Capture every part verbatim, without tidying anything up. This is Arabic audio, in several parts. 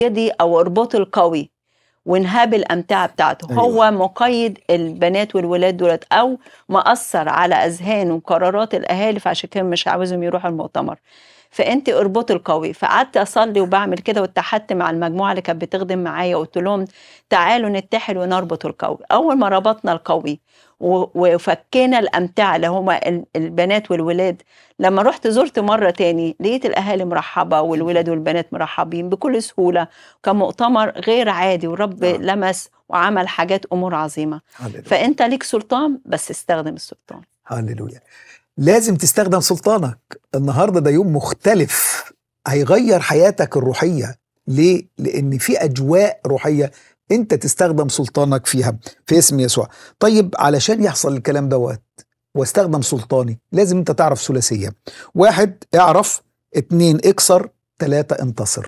يدي أو اربطه القوي وانهاب الأمتعة بتاعته. أيوة. هو مقيد البنات والولاد دولت أو مأثر على أذهان وقرارات الأهالي، فعشان كده مش عاوزهم يروحوا المؤتمر. فأنت اربطي القوي. فقعدت أصلي وبعمل كده، واتحدت مع المجموعة اللي كانت بتخدم معايا، وقلت لهم تعالوا نتحد ونربط القوي. أول ما ربطنا القوي و- وفكينا الأمتعة اللي هما ال- البنات والولاد، لما رحت زرت مرة تاني لقيت الأهالي مرحبة والولاد والبنات مرحبين بكل سهولة. كان مؤتمر غير عادي، ورب نعم. لمس وعمل حاجات أمور عظيمة. هللويا. فأنت ليك سلطان، بس استخدم السلطان. هللويا. لازم تستخدم سلطانك. النهارده ده يوم مختلف هيغير حياتك الروحية. ليه؟ لأن في أجواء روحية أنت تستخدم سلطانك فيها في اسم يسوع. طيب علشان يحصل الكلام دوت واستخدم سلطاني، لازم أنت تعرف ثلاثية: واحد، اعرف; اتنين، اكسر; تلاتة، انتصر.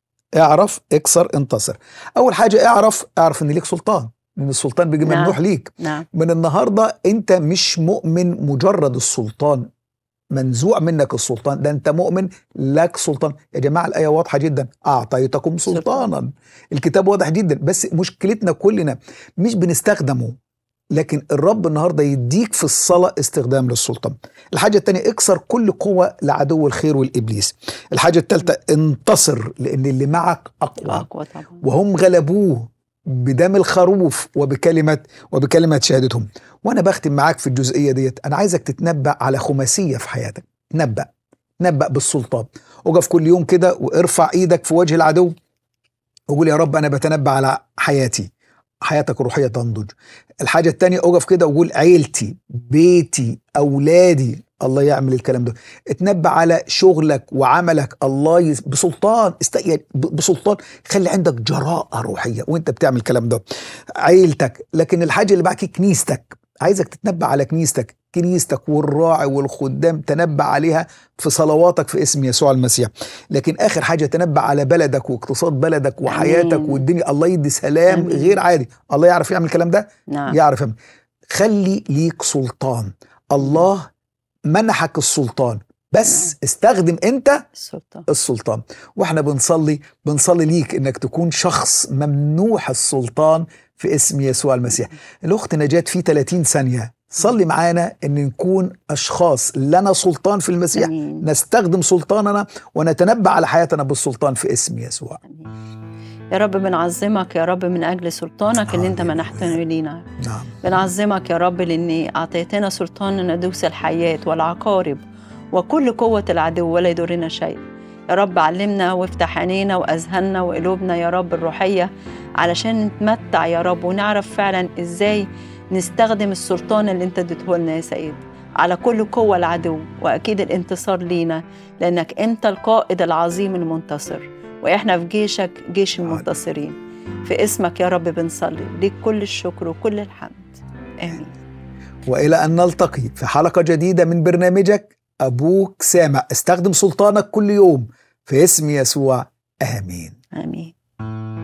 اعرف، اكسر، انتصر. أول حاجة اعرف اعرف إن ليك سلطان، لأن السلطان بيجي نعم. ممنوح ليك. نعم. من النهارده انت مش مؤمن مجرد السلطان منزوع منك السلطان، ده انت مؤمن لك سلطان. يا جماعه الايه واضحه جدا: اعطيتكم سلطانا. الكتاب واضح جدا، بس مشكلتنا كلنا مش بنستخدمه. لكن الرب النهارده يديك في الصلاه استخدام للسلطان. الحاجه الثانيه: اكسر كل قوه لعدو الخير والابليس. الحاجه الثالثه: انتصر، لان اللي معك اقوى، أقوى طبعا. وهم غلبوه بدم الخروف وبكلمة وبكلمة شهادتهم. وأنا بختم معاك في الجزئية ديت. أنا عايزك تتنبأ على خماسية في حياتك. نبأ نبأ بالسلطان. وقف كل يوم كده وارفع إيدك في وجه العدو وقول: يا رب أنا بتنبأ على حياتي. حياتك الروحية تنضج. الحاجة التانية: اقف كده وقول: عيلتي، بيتي، أولادي، الله يعمل الكلام ده. اتنبأ على شغلك وعملك، الله يز... بسلطان است... يعني ب- بسلطان. خلي عندك جراءة روحية وانت بتعمل الكلام ده. عيلتك. لكن الحاجة اللي بعد كده كنيستك. عايزك تتنبأ على كنيستك. كنيستك والراعي والخدام تنبأ عليها في صلواتك في اسم يسوع المسيح. لكن آخر حاجة تنبأ على بلدك واقتصاد بلدك وحياتك آمين. والدنيا. الله يدي سلام آمين. غير عادي. الله يعرف يعمل الكلام ده. نعم. يعرف يعمل. خلي ليك سلطان. الله منحك السلطان، بس نعم. استخدم انت السلطان. السلطان. واحنا بنصلي بنصلي ليك انك تكون شخص ممنوح السلطان في اسم يسوع المسيح. الاخت نجاة في ثلاثين ثانية صلي معانا ان نكون اشخاص لنا سلطان في المسيح. آمين. نستخدم سلطاننا ونتنبأ على حياتنا بالسلطان في اسم يسوع. آمين. يا رب بنعظمك يا رب من أجل سلطانك اللي أنت هاليلويا. منحتني لينا. نعم. بنعظمك يا رب لأني أعطيتنا سلطان أن ندوس الحياة والعقارب وكل قوة العدو ولا يضرنا شيء. يا رب علمنا وافتح عينينا وأذهاننا وقلوبنا يا رب الروحية علشان نتمتع يا رب ونعرف فعلا إزاي نستخدم السلطان اللي أنت اديته لنا يا سيد على كل قوة العدو، وأكيد الانتصار لينا لأنك أنت القائد العظيم المنتصر، وإحنا في جيشك جيش المنتصرين. في اسمك يا رب بنصلي ليك كل الشكر وكل الحمد. آمين. وإلى أن نلتقي في حلقة جديدة من برنامجك أبوك سامع. استخدم سلطانك كل يوم في اسم يسوع. آمين. آمين.